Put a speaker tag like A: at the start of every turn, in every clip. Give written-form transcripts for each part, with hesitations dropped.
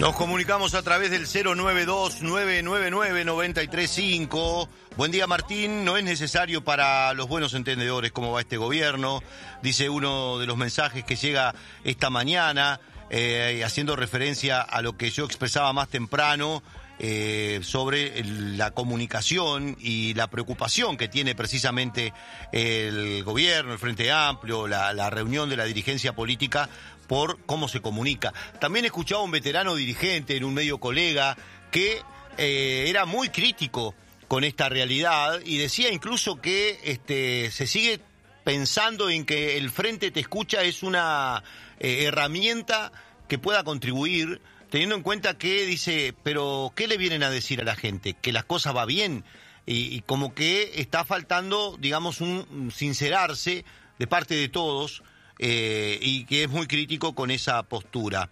A: Nos comunicamos a través del 092-999-935. Buen día, Martín. No es necesario para los buenos entendedores cómo va este gobierno, dice uno de los mensajes que llega esta mañana, haciendo referencia a lo que yo expresaba más temprano sobre la comunicación y la preocupación que tiene precisamente el gobierno, el Frente Amplio, la reunión de la dirigencia política por cómo se comunica. También escuchaba a un veterano dirigente en un medio colega que era muy crítico con esta realidad y decía incluso que se sigue pensando en que el Frente Te Escucha es una herramienta que pueda contribuir, teniendo en cuenta que dice, pero ¿qué le vienen a decir a la gente? ¿Que las cosas va bien? Y como que está faltando, digamos, un sincerarse de parte de todos, y que es muy crítico con esa postura.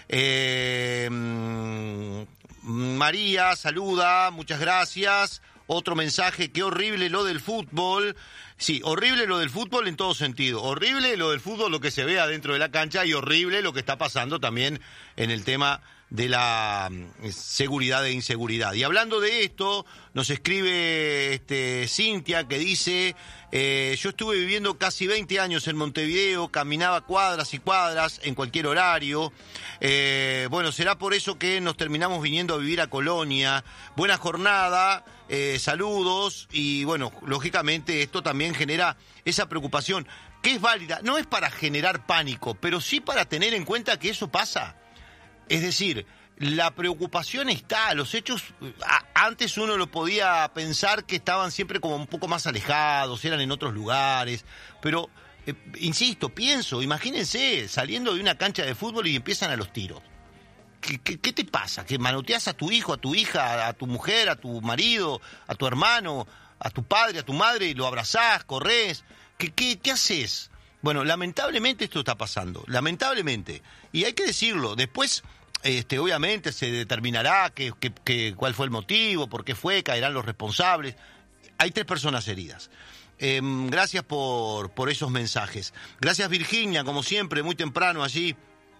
A: María saluda, muchas gracias. Otro mensaje, qué horrible lo del fútbol. Sí, horrible lo del fútbol en todo sentido. Horrible lo del fútbol, lo que se ve adentro de la cancha, y horrible lo que está pasando también en el tema de la seguridad e inseguridad. Y hablando de esto, nos escribe Cintia, que dice, yo estuve viviendo casi 20 años en Montevideo, caminaba cuadras y cuadras en cualquier horario. Bueno, será por eso que nos terminamos viniendo a vivir a Colonia. Buena jornada, saludos, y bueno, lógicamente esto también genera esa preocupación, que es válida, no es para generar pánico, pero sí para tener en cuenta que eso pasa. Es decir, la preocupación está, los hechos, antes uno lo podía pensar que estaban siempre como un poco más alejados, eran en otros lugares, pero, insisto, imagínense saliendo de una cancha de fútbol y empiezan a los tiros. ¿Qué te pasa? ¿Que manoteas a tu hijo, a tu hija, a tu mujer, a tu marido, a tu hermano, a tu padre, a tu madre, y lo abrazás, corres? ¿Qué haces? Bueno, lamentablemente esto está pasando, lamentablemente. Y hay que decirlo, después, obviamente se determinará cuál fue el motivo, por qué fue, caerán los responsables. Hay 3 personas heridas. Gracias por esos mensajes. Gracias, Virginia, como siempre, muy temprano allí,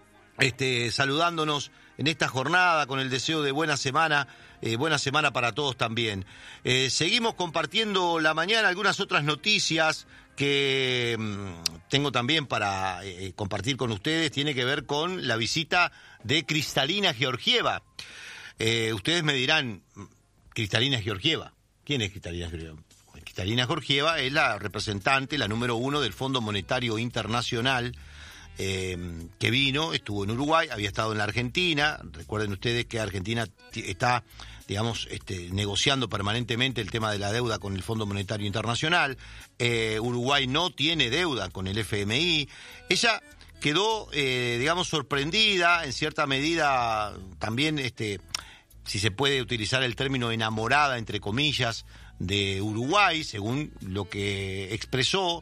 A: saludándonos en esta jornada con el deseo de buena semana para todos también. Seguimos compartiendo la mañana algunas otras noticias que tengo también para compartir con ustedes. Tiene que ver con la visita de Kristalina Georgieva. Ustedes me dirán, Kristalina Georgieva, ¿quién es Kristalina Georgieva? Kristalina Georgieva es la representante, la número 1 del Fondo Monetario Internacional, que vino, estuvo en Uruguay, había estado en la Argentina. Recuerden ustedes que Argentina está, digamos, negociando permanentemente el tema de la deuda con el Fondo Monetario Internacional. Uruguay no tiene deuda con el FMI. Ella quedó, digamos, sorprendida, en cierta medida también, si se puede utilizar el término, enamorada, entre comillas, de Uruguay, según lo que expresó.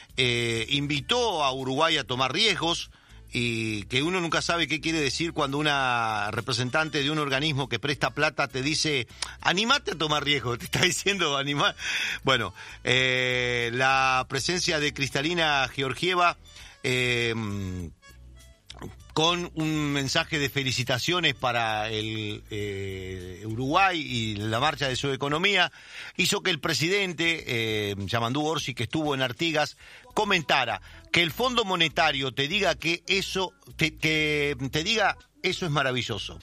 A: Invitó a Uruguay a tomar riesgos, y que uno nunca sabe qué quiere decir cuando una representante de un organismo que presta plata te dice, animate a tomar riesgos, te está diciendo animar. Bueno, la presencia de Kristalina Georgieva, con un mensaje de felicitaciones para el Uruguay y la marcha de su economía, hizo que el presidente, Yamandú Orsi, que estuvo en Artigas, comentara que el Fondo Monetario te diga que eso es maravilloso.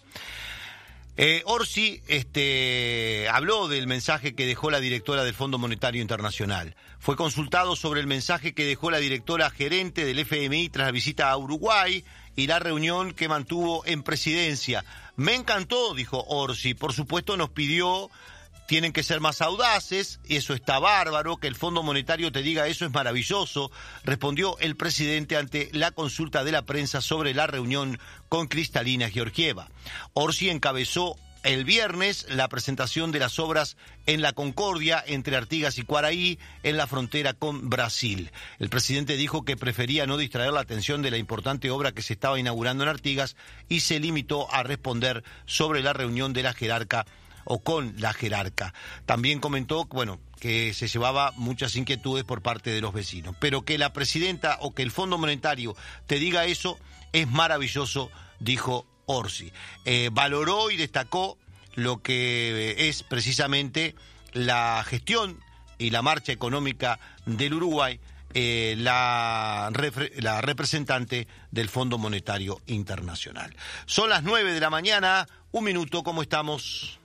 A: Orsi habló del mensaje que dejó la directora del Fondo Monetario Internacional. Fue consultado sobre el mensaje que dejó la directora gerente del FMI tras la visita a Uruguay y la reunión que mantuvo en presidencia. Me encantó, dijo Orsi. Por supuesto nos pidió, tienen que ser más audaces, eso está bárbaro, que el Fondo Monetario te diga eso es maravilloso, respondió el presidente ante la consulta de la prensa sobre la reunión con Kristalina Georgieva. Orsi encabezó el viernes la presentación de las obras en la Concordia entre Artigas y Quaraí, en la frontera con Brasil. El presidente dijo que prefería no distraer la atención de la importante obra que se estaba inaugurando en Artigas y se limitó a responder sobre la reunión de la jerarca o con la jerarca. También comentó, que se llevaba muchas inquietudes por parte de los vecinos, pero que la presidenta o que el Fondo Monetario te diga eso es maravilloso, dijo Orsi. Valoró y destacó lo que es precisamente la gestión y la marcha económica del Uruguay, la representante del Fondo Monetario Internacional. Son las 9 de la mañana, 1 minuto, ¿cómo estamos?